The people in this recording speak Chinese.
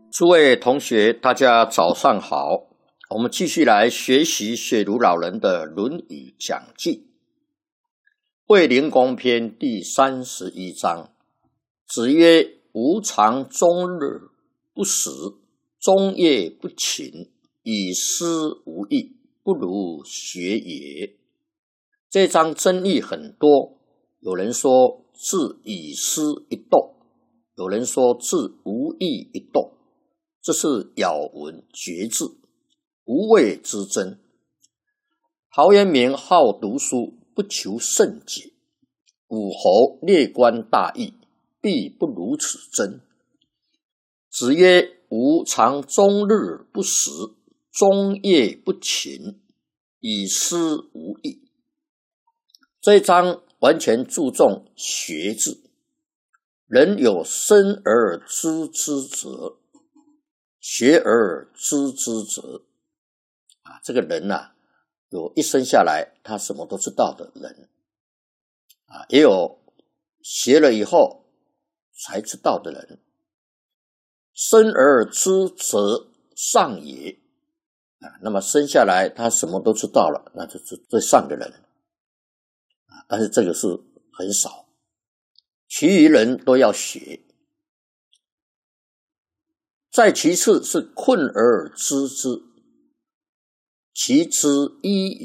诸位同学，大家早上好。我们继续来学习雪庐老人的《论语讲记》，卫灵公篇第31章。子曰：吾尝终日不食，终夜不寝，以思无益，不如学也。这章争议很多，有人说自以思一动，有人说自无益一动，这是咬文嚼字，无谓之争。陶渊明好读书，不求甚解，武侯列观大义，必不如此争。子曰：吾尝终日不食，终夜不寝，以思无益。这一章完全注重学字，人有生而知之责，学而知之责。这个人有一生下来他什么都知道的人，也有学了以后才知道的人。生而知则上也，那么生下来他什么都知道了，那就是最上的人。但是这个是很少，其余人都要学。再其次是困而知之，其之一也。